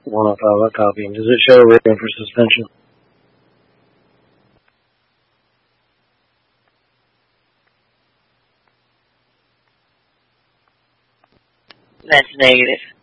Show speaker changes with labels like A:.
A: 105, I copy. Does it show written for suspension?
B: That's negative.